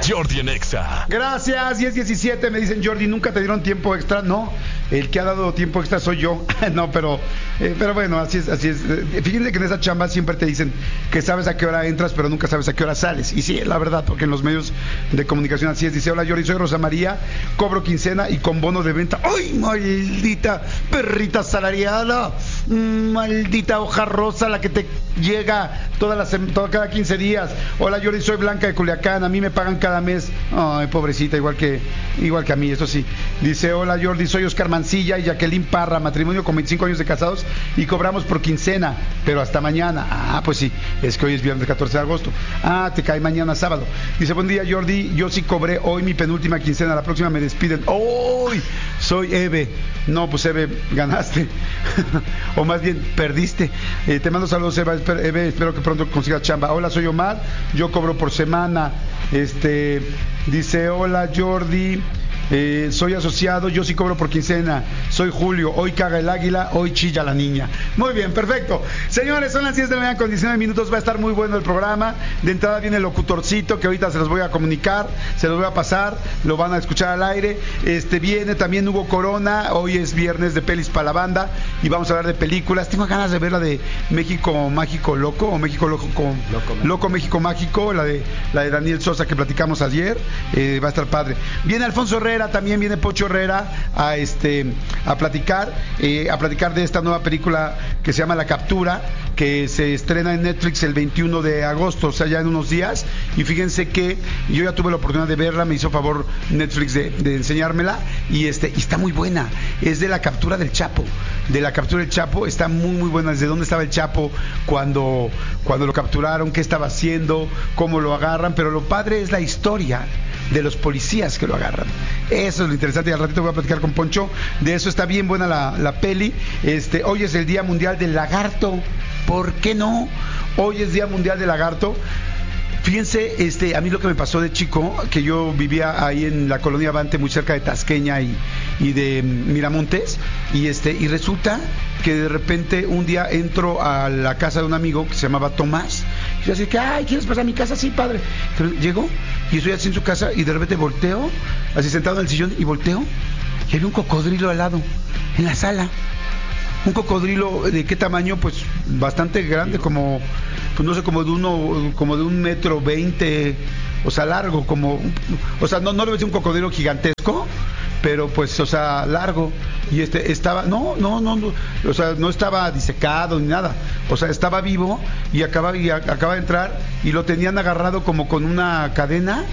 Jordi en Exa. Gracias, 10:17. Me dicen, Jordi, ¿nunca te dieron tiempo extra? No, el que ha dado tiempo extra soy yo. No, pero bueno, así es. Fíjense que en esa chamba siempre te dicen que sabes a qué hora entras, pero nunca sabes a qué hora sales. Y sí, es la verdad, porque en los medios de comunicación así es. Dice, hola Jordi, soy Rosa María, cobro quincena y con bono de venta. ¡Ay, maldita perrita salariada! Maldita hoja rosa, la que te llega cada 15 días. Hola Jordi, soy Blanca de Culiacán, a mí me pagan cada mes. Ay, pobrecita, igual que a mí, eso sí. Dice, hola Jordi, soy Oscar Mancilla y Jacqueline Parra, matrimonio con 25 años de casados y cobramos por quincena, pero hasta mañana. Ah, pues sí, es que hoy es viernes 14 de agosto. Ah, te cae mañana sábado. Dice, buen día Jordi, yo sí cobré hoy mi penúltima quincena, la próxima me despiden. ¡Uy! Soy Eve. No, pues Eve, ganaste. O más bien, perdiste. Te mando saludos, Eve, espero que pronto consigas chamba. Hola, soy Omar, yo cobro por semana. Dice, hola Jordi, soy asociado, yo sí cobro por quincena. Soy Julio, hoy caga el águila, hoy chilla la niña. Muy bien, perfecto. Señores, son las 10 de la mañana con 19 minutos, va a estar muy bueno el programa. De entrada viene el locutorcito, que ahorita se los voy a comunicar, se los voy a pasar, lo van a escuchar al aire. Viene también Hugo Corona, hoy es viernes de pelis para la banda y vamos a hablar de películas. Tengo ganas de ver la de México Mágico Loco, o México Loco México Mágico, la de Daniel Sosa que platicamos ayer. Va a estar padre. Viene Alfonso Herrera, también viene Pocho Herrera a platicar de esta nueva película que se llama La Captura, que se estrena en Netflix el 21 de agosto, o sea, ya en unos días. Y fíjense que yo ya tuve la oportunidad de verla, me hizo favor Netflix de enseñármela, y está muy buena. Es de la captura del Chapo. Está muy muy buena. Desde dónde estaba el Chapo cuando lo capturaron, qué estaba haciendo, cómo lo agarran, pero lo padre es la historia de los policías que lo agarran. Eso es lo interesante, y al ratito voy a platicar con Poncho de eso. Está bien buena la peli. Hoy es el Día Mundial del Lagarto. ¿Por qué no? Hoy es Día Mundial del Lagarto. Fíjense, a mí lo que me pasó de chico, que yo vivía ahí en la colonia Avante, muy cerca de Tasqueña y de Miramontes, y resulta que de repente un día entro a la casa de un amigo que se llamaba Tomás, y yo así que, ay, ¿quieres pasar a mi casa? Sí, padre. Pero llego y estoy así en su casa y de repente volteo, así sentado en el sillón, y volteo y hay un cocodrilo al lado, en la sala. Un cocodrilo, ¿de qué tamaño? Pues bastante grande, como, pues no sé, como de 1.20 m, o sea, largo, o sea, no le voy a decir un cocodrilo gigantesco, pero pues, o sea, largo. Y estaba, o sea, no estaba disecado ni nada, o sea, estaba vivo y acaba de entrar y lo tenían agarrado como con una cadena.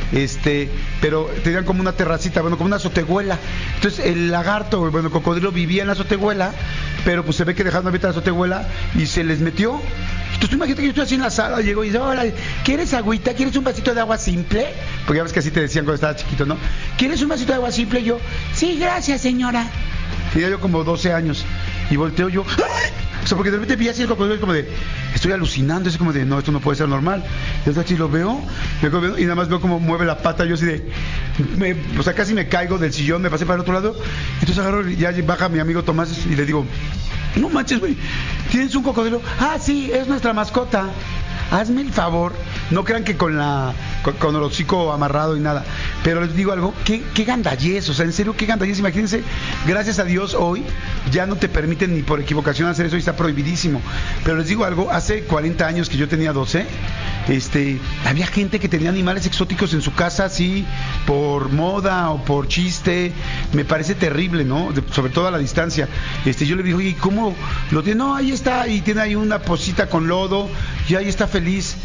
Pero tenían como una terracita, bueno, como una azotehuela. Entonces el lagarto, bueno, el cocodrilo vivía en la azotehuela, pero pues se ve que dejaron abierta la azotehuela y se les metió. Entonces tú imagínate que yo estoy así en la sala, llego y dice, hola, ¿quieres agüita? ¿Quieres un vasito de agua simple? Porque ya ves que así te decían cuando estabas chiquito, ¿no? ¿Quieres un vasito de agua simple? Y yo, sí, gracias señora. Tenía yo como 12 años y volteo yo, ¡ay! O sea, porque de repente vi así el cocodrilo como de, estoy alucinando, es como de, no, esto no puede ser normal. Entonces así lo veo y nada más veo como mueve la pata, yo así de, o sea, casi me caigo del sillón, me pasé para el otro lado. Entonces agarro y ya baja mi amigo Tomás y le digo, no manches, güey, ¿tienes un cocodrilo? Ah, sí, es nuestra mascota. Hazme el favor, no crean que con el hocico amarrado y nada, pero les digo algo, qué gandallez, o sea, en serio, qué gandallez. Imagínense, gracias a Dios hoy ya no te permiten ni por equivocación hacer eso y está prohibidísimo, pero les digo algo, hace 40 años que yo tenía 12, había gente que tenía animales exóticos en su casa así por moda o por chiste. Me parece terrible, ¿no? Sobre todo a la distancia. Yo le digo, oye, ¿cómo lo tiene? No, ahí está, y tiene ahí una pocita con lodo y ahí está feliz.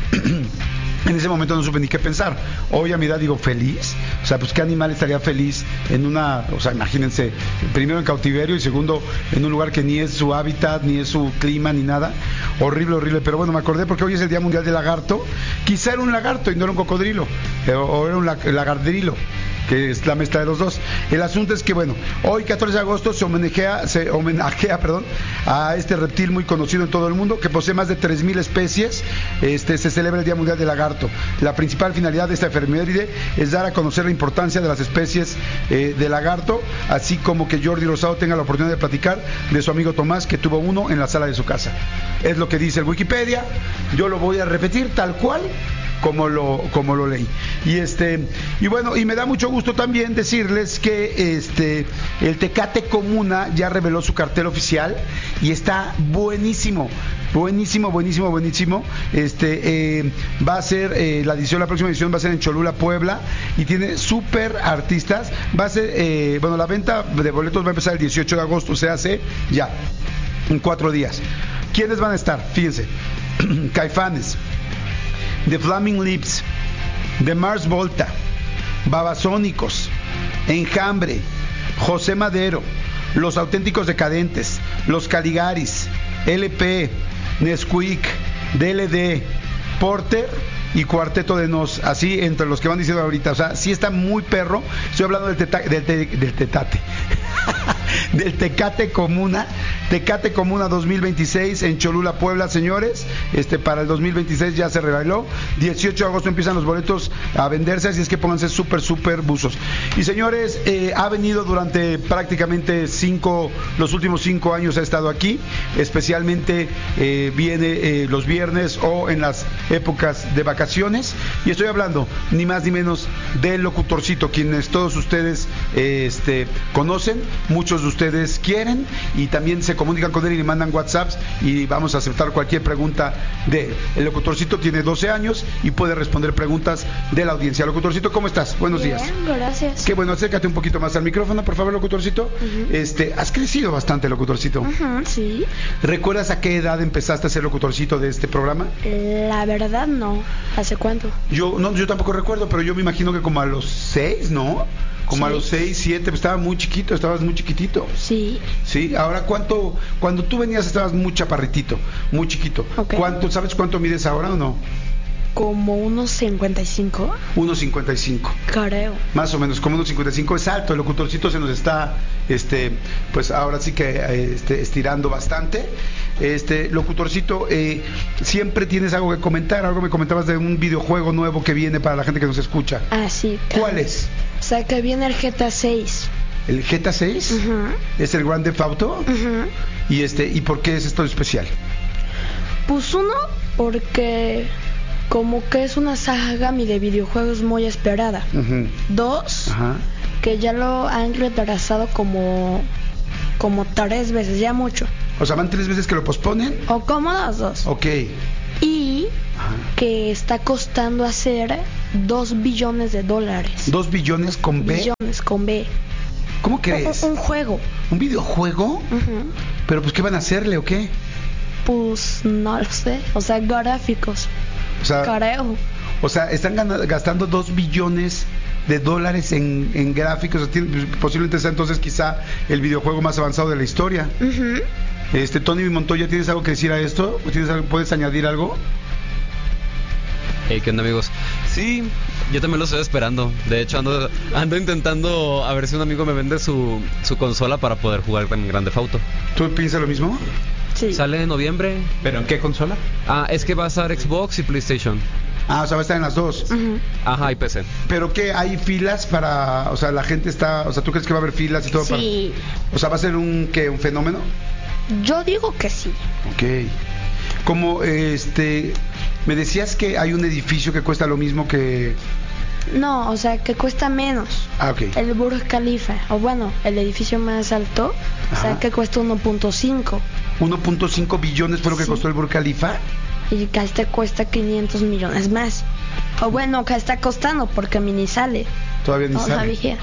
En ese momento no supe ni qué pensar. Hoy a mi edad digo, ¿feliz? O sea, pues ¿qué animal estaría feliz en o sea, imagínense, primero en cautiverio y segundo en un lugar que ni es su hábitat, ni es su clima, ni nada? Horrible, horrible. Pero bueno, me acordé porque hoy es el Día Mundial del Lagarto. Quizá era un lagarto y no era un cocodrilo, o era un lagardrilo, que es la mezcla de los dos. El asunto es que, bueno, hoy 14 de agosto se homenajea a este reptil muy conocido en todo el mundo, que posee más de 3.000 especies. Se celebra el Día Mundial del Lagarto. La principal finalidad de esta efeméride es dar a conocer la importancia de las especies de lagarto, así como que Jordi Rosado tenga la oportunidad de platicar de su amigo Tomás, que tuvo uno en la sala de su casa. Es lo que dice el Wikipedia, yo lo voy a repetir tal cual como lo leí. Y bueno, y me da mucho gusto también decirles que el Tecate Comuna ya reveló su cartel oficial y está buenísimo. Buenísimo. Va a ser la próxima edición va a ser en Cholula, Puebla, y tiene súper artistas. Va a ser, la venta de boletos va a empezar el 18 de agosto, se hace ya, en 4 días. ¿Quiénes van a estar? Fíjense, Caifanes, The Flaming Lips, The Mars Volta, Babasónicos, Enjambre, José Madero, Los Auténticos Decadentes, Los Caligaris, LP, Nesquik, DLD, Porter y Cuarteto de Nos, así entre los que van diciendo ahorita. O sea, sí está muy perro. Estoy hablando del Tetate del Tecate Comuna 2026 en Cholula, Puebla, señores. Para el 2026 ya se reveló. 18 de agosto empiezan los boletos a venderse, así es que pónganse súper buzos. Y señores, ha venido durante prácticamente los últimos 5 años ha estado aquí, especialmente viene los viernes o en las épocas de vacaciones, y estoy hablando ni más ni menos del Locutorcito, quienes todos ustedes conocen, muchos de ustedes quieren y también se comunican con él y le mandan WhatsApps y vamos a aceptar cualquier pregunta de él. El Locutorcito tiene 12 años y puede responder preguntas de la audiencia. Locutorcito, ¿cómo estás? Buenos días. Gracias. Qué bueno, acércate un poquito más al micrófono, por favor, Locutorcito. Has crecido bastante, Locutorcito. Sí. ¿Recuerdas a qué edad empezaste a ser Locutorcito de este programa? La verdad no. ¿Hace cuánto? Yo tampoco recuerdo, pero yo me imagino que como a los 6, ¿no? Como a los 6, 7, pues estabas muy chiquitito. Sí. Sí, ahora cuando tú venías estabas muy chaparritito, muy chiquito. Okay. ¿Sabes cuánto mides ahora o no? Como unos 55. 1.55. Creo. Más o menos, como 1.55. Es alto, el Locutorcito se nos está, pues ahora sí que estirando bastante. Locutorcito, siempre tienes algo que comentar. Algo me comentabas de un videojuego nuevo que viene para la gente que nos escucha. Ah, sí. ¿Cuál es? O sea, que viene el GTA 6. ¿El GTA 6? ¿Es el Grand Theft Auto? ¿Y por qué es esto especial? Pues uno, porque como que es una saga de videojuegos muy esperada. 2, que ya lo han retrasado como 3 veces, ya mucho. O sea, ¿van 3 veces que lo posponen? O como las 2. Ok. Y que está costando hacer $2 billones. ¿2 billones con B? Billones con B. ¿Cómo crees? Un juego. ¿Un videojuego? Pero pues, ¿qué van a hacerle o qué? Pues no lo sé. O sea, gráficos. O sea, creo. O sea, están gastando $2 billones en gráficos. O sea, posiblemente sea entonces quizá el videojuego más avanzado de la historia. Tony Montoya, ¿tienes algo que decir a esto? ¿Puedes añadir algo? Hey, ¿qué onda, amigos? Sí, yo también lo estoy esperando. De hecho, ando intentando a ver si un amigo me vende su consola para poder jugar con Grand Theft Auto. ¿Tú piensas lo mismo? Sí. Sale en noviembre. ¿Pero en qué consola? Es que va a estar Xbox y PlayStation. O sea, va a estar en las dos. Ajá, y PC. ¿Pero qué? ¿Hay filas para...? O sea, la gente está... O sea, ¿tú crees que va a haber filas y todo? Sí. O sea, ¿va a ser un fenómeno? Yo digo que sí. Ok. Como, me decías que hay un edificio que cuesta lo mismo que... No, o sea, que cuesta menos. Ok. El Burj Khalifa, o bueno, el edificio más alto, o sea, que cuesta 1.5. 1.5 billones fue lo que costó el Burj Khalifa. Y que este cuesta 500 millones más. O bueno, que está costando porque ni sale. Todavía ni sale. Sabía.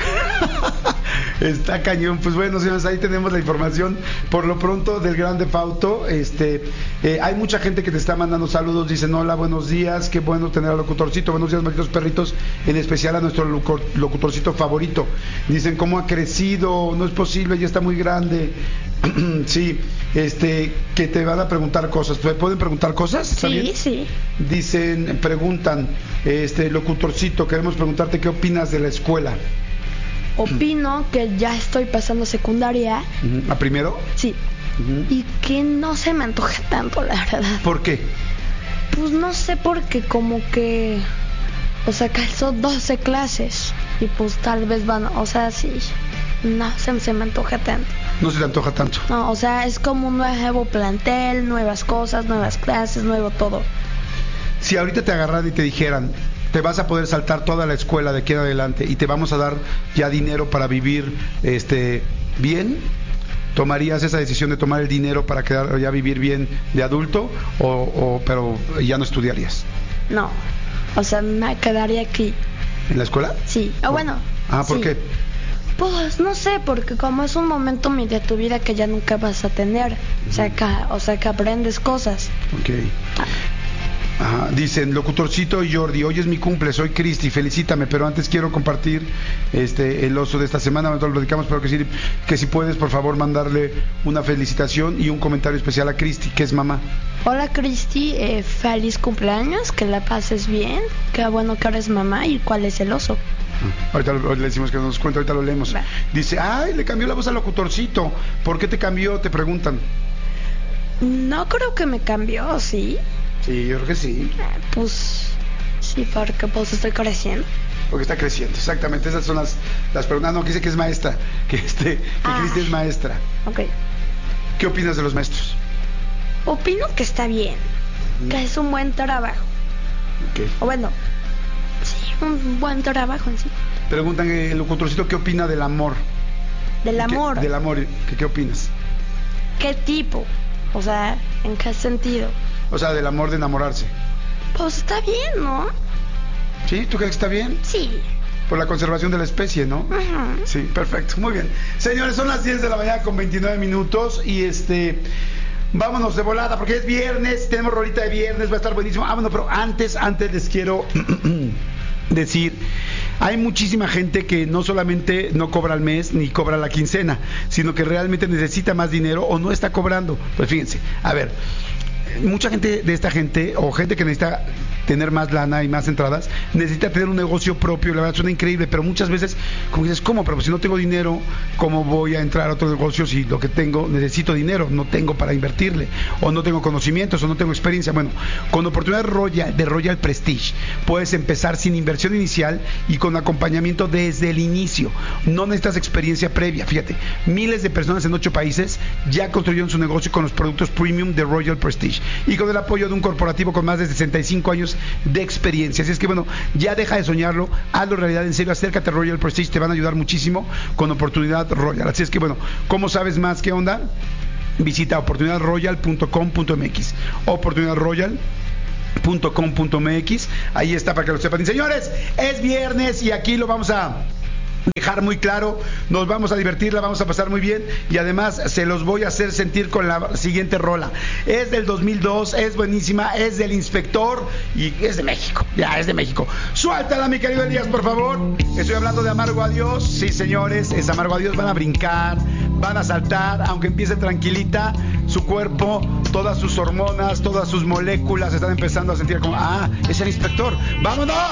Está cañón. Pues bueno, señores, ahí tenemos la información por lo pronto del Grand Theft Auto. Hay mucha gente que te está mandando saludos. Dicen: hola, buenos días, qué bueno tener al Locutorcito. Buenos días, malditos perritos, en especial a nuestro Locutorcito favorito. Dicen: cómo ha crecido, no es posible, ya está muy grande. Sí, que te van a preguntar cosas. ¿Pueden preguntar cosas? Sí, sí. Dicen, preguntan, Locutorcito, queremos preguntarte qué opinas de la escuela. Opino que ya estoy pasando secundaria. ¿A primero? Sí. Y que no se me antoja tanto, la verdad. ¿Por qué? Pues no sé, porque como que... O sea, calzó 12 clases. Y pues tal vez van... O sea, sí. No se me antoja tanto. No se te antoja tanto. No, o sea, es como un nuevo plantel, nuevas cosas, nuevas clases, nuevo todo. Si ahorita te agarraran y te dijeran, te vas a poder saltar toda la escuela de aquí en adelante y te vamos a dar ya dinero para vivir bien, ¿tomarías esa decisión de tomar el dinero para quedar ya vivir bien de adulto pero ya no estudiarías? No, o sea, me quedaría aquí. ¿En la escuela? Sí, bueno. ¿Por sí. qué? Pues no sé, porque como es un momento de tu vida que ya nunca vas a tener, o sea que aprendes cosas. Ok. Ajá. Dicen, locutorcito y Jordi, hoy es mi cumple, soy Cristi, felicítame, pero antes quiero compartir el oso de esta semana, nosotros lo dedicamos, pero que si puedes, por favor, mandarle una felicitación y un comentario especial a Cristi, que es mamá. Hola Cristi, feliz cumpleaños, que la pases bien, qué bueno que eres mamá. ¿Y cuál es el oso? Ahorita le decimos que nos cuenta, ahorita lo leemos. Va. Dice, le cambió la voz al locutorcito, ¿por qué te cambió? Te preguntan. No creo que me cambió, ¿sí? Sí, yo creo que sí. Pues sí, porque pues estoy creciendo. Porque está creciendo, exactamente. Esas son las preguntas. No, que dice que es maestra, que Cristi es maestra. Ok. ¿Qué opinas de los maestros? Opino que está bien, que es un buen trabajo. Okay. O bueno, sí, un buen trabajo en sí. Preguntan el locutorcito qué opina del amor. Del amor. Del amor, ¿qué opinas? ¿Qué tipo? O sea, ¿en qué sentido? O sea, del amor de enamorarse. Pues está bien, ¿no? ¿Sí? ¿Tú crees que está bien? Sí. Por la conservación de la especie, ¿no? Uh-huh. Sí, perfecto, muy bien. Señores, son las 10 de la mañana con 29 minutos y vámonos de volada porque es viernes, tenemos rolita de viernes, va a estar buenísimo. Vámonos, pero antes les quiero decir, hay muchísima gente que no solamente no cobra al mes ni cobra la quincena, sino que realmente necesita más dinero o no está cobrando. Pues fíjense, a ver, mucha gente de esta gente o gente que necesita tener más lana y más entradas, necesita tener un negocio propio. La verdad suena increíble, pero muchas veces como dices, ¿cómo? Pero si no tengo dinero, ¿cómo voy a entrar a otro negocio si lo que tengo, necesito dinero, no tengo para invertirle, o no tengo conocimientos, o no tengo experiencia? Bueno, con oportunidad de Royal Prestige puedes empezar sin inversión inicial y con acompañamiento desde el inicio. No necesitas experiencia previa. Fíjate, miles de personas en 8 países ya construyeron su negocio con los productos premium de Royal Prestige y con el apoyo de un corporativo con más de 65 años de experiencia. Así es que bueno, ya deja de soñarlo, hazlo realidad, en serio, acércate a Royal Prestige, te van a ayudar muchísimo con Oportunidad Royal. Así es que bueno, ¿cómo sabes más qué onda? Visita oportunidadroyal.com.mx, oportunidadroyal.com.mx, ahí está para que lo sepan. Y señores, es viernes y aquí lo vamos a dejar muy claro, nos vamos a divertir, la vamos a pasar muy bien y además se los voy a hacer sentir con la siguiente rola. Es del 2002, es buenísima, es del Inspector y es de México, ya es de México. Suéltala, mi querido Elías, por favor. Estoy hablando de Amargo Adiós. Sí, señores, es Amargo Adiós. Van a brincar, van a saltar, aunque empiece tranquilita, su cuerpo, todas sus hormonas, todas sus moléculas están empezando a sentir como, es el Inspector. ¡Vámonos!